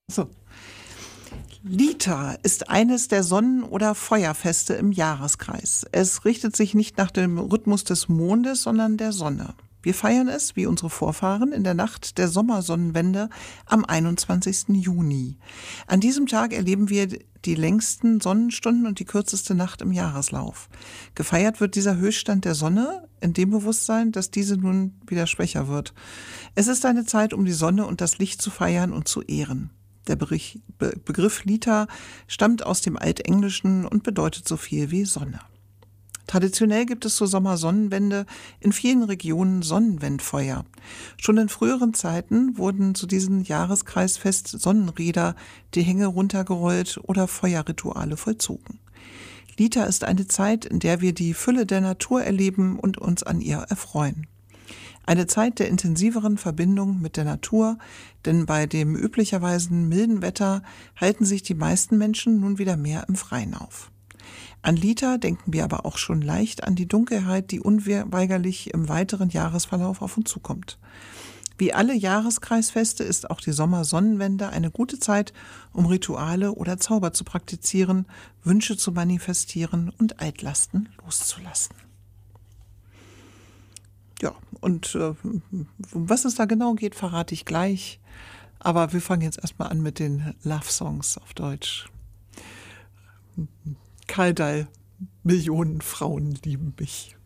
So. Lita ist eines der Sonnen- oder Feuerfeste im Jahreskreis. Es richtet sich nicht nach dem Rhythmus des Mondes, sondern der Sonne. Wir feiern es, wie unsere Vorfahren, in der Nacht der Sommersonnenwende am 21. Juni. An diesem Tag erleben wir die längsten Sonnenstunden und die kürzeste Nacht im Jahreslauf. Gefeiert wird dieser Höchststand der Sonne in dem Bewusstsein, dass diese nun wieder schwächer wird. Es ist eine Zeit, um die Sonne und das Licht zu feiern und zu ehren. Der Begriff Lita stammt aus dem Altenglischen und bedeutet so viel wie Sonne. Traditionell gibt es zur Sommersonnenwende in vielen Regionen Sonnenwendfeuer. Schon in früheren Zeiten wurden zu diesem Jahreskreisfest Sonnenräder die Hänge runtergerollt oder Feuerrituale vollzogen. Lita ist eine Zeit, in der wir die Fülle der Natur erleben und uns an ihr erfreuen. Eine Zeit der intensiveren Verbindung mit der Natur, denn bei dem üblicherweise milden Wetter halten sich die meisten Menschen nun wieder mehr im Freien auf. An Lita denken wir aber auch schon leicht an die Dunkelheit, die unweigerlich im weiteren Jahresverlauf auf uns zukommt. Wie alle Jahreskreisfeste ist auch die Sommersonnenwende eine gute Zeit, um Rituale oder Zauber zu praktizieren, Wünsche zu manifestieren und Altlasten loszulassen. Ja, und um was es da genau geht, verrate ich gleich. Aber wir fangen jetzt erstmal an mit den Love-Songs auf Deutsch. Karl Dall, Millionen Frauen lieben mich.